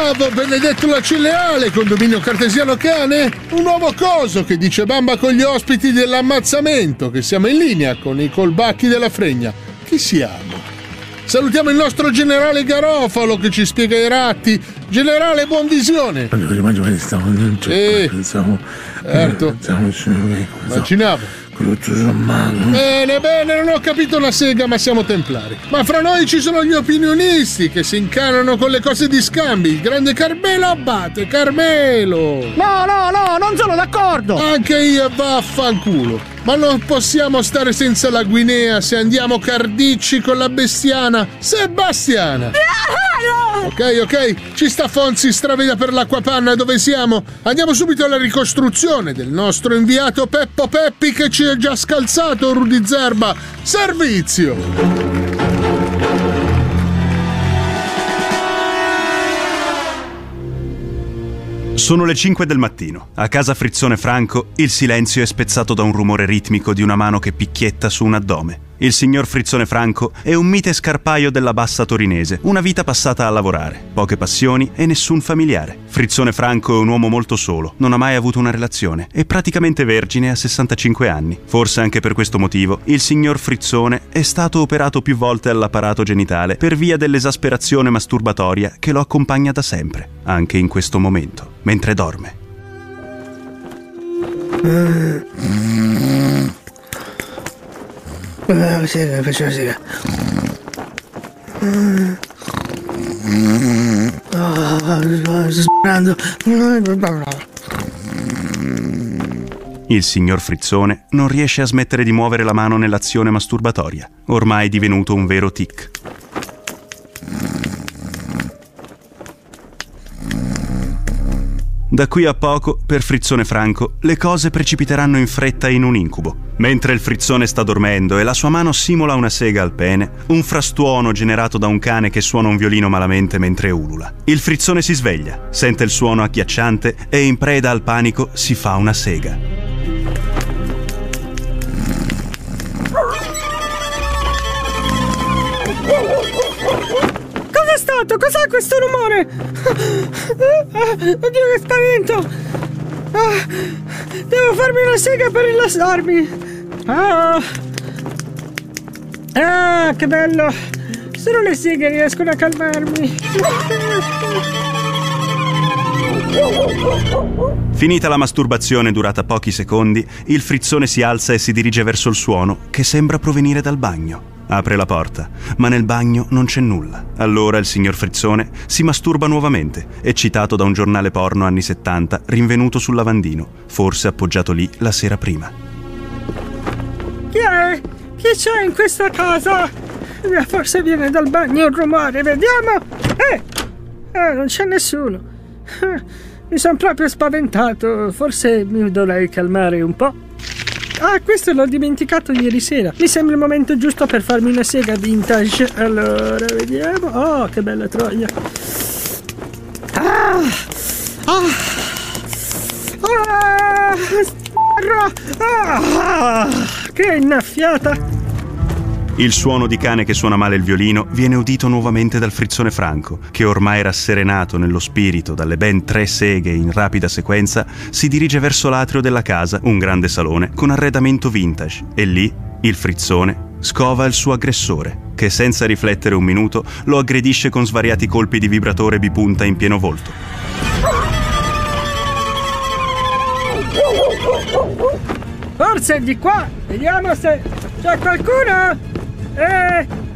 Bravo, Benedetto la Cileale, condominio cartesiano cane. Un nuovo coso che dice bamba con gli ospiti dell'ammazzamento, che siamo in linea con i colbacchi della fregna. Chi siamo? Salutiamo il nostro generale Garofalo che ci spiega i ratti. Generale, buon visione. Certo. Immaginavo. Bene, non ho capito una sega, ma siamo templari. Ma fra noi ci sono gli opinionisti che si incanano con le cose di scambi. Il grande Carmelo Abate, Carmelo! No, non sono d'accordo! Anche io, vaffanculo! Ma non possiamo stare senza la Guinea se andiamo cardicci con la bestiana Sebastiana! Ok, ci sta Fonzi straveda per l'acquapanna, dove siamo? Andiamo subito alla ricostruzione del nostro inviato Peppo Peppi che ci ha già scalzato Rudy Zerba. Servizio! Sono le 5 del mattino. A casa Frizzone Franco il silenzio è spezzato da un rumore ritmico di una mano che picchietta su un addome. Il signor Frizzone Franco è un mite scarpaio della bassa torinese, una vita passata a lavorare, poche passioni e nessun familiare. Frizzone Franco è un uomo molto solo, non ha mai avuto una relazione, è praticamente vergine a 65 anni. Forse anche per questo motivo il signor Frizzone è stato operato più volte all'apparato genitale per via dell'esasperazione masturbatoria che lo accompagna da sempre, anche in questo momento, mentre dorme. Faccio la sega. Sto sperando. Il signor Frizzone non riesce a smettere di muovere la mano nell'azione masturbatoria, ormai divenuto un vero tic. Da qui a poco, per Frizzone Franco, le cose precipiteranno in fretta in un incubo. Mentre il Frizzone sta dormendo e la sua mano simula una sega al pene, un frastuono generato da un cane che suona un violino malamente mentre ulula. Il Frizzone si sveglia, sente il suono agghiacciante e in preda al panico si fa una sega. Cos'è stato? Cos'è questo rumore? Oddio, che spavento! Devo farmi una sega per rilassarmi. Che bello! Solo le seghe riescono a calmarmi. Finita la masturbazione durata pochi secondi, il Frizzone si alza e si dirige verso il suono che sembra provenire dal bagno. Apre la porta, ma nel bagno non c'è nulla. Allora il signor Frizzone si masturba nuovamente, eccitato da un giornale porno anni 70 rinvenuto sul lavandino, forse appoggiato lì la sera prima. Chi è? Chi c'è in questa casa? Forse viene dal bagno il rumore, vediamo! Non c'è nessuno. Mi sono proprio spaventato, forse mi dovrei calmare un po'. Questo l'ho dimenticato ieri sera. Mi sembra il momento giusto per farmi una sega vintage. Allora, vediamo. Oh, che bella troia. Che innaffiata. Il suono di cane che suona male il violino viene udito nuovamente dal Frizzone Franco, che ormai rasserenato nello spirito dalle ben 3 seghe in rapida sequenza, si dirige verso l'atrio della casa, un grande salone con arredamento vintage, e lì il Frizzone scova il suo aggressore, che senza riflettere un minuto lo aggredisce con svariati colpi di vibratore bipunta in pieno volto. Forse è di qua, vediamo se c'è qualcuno.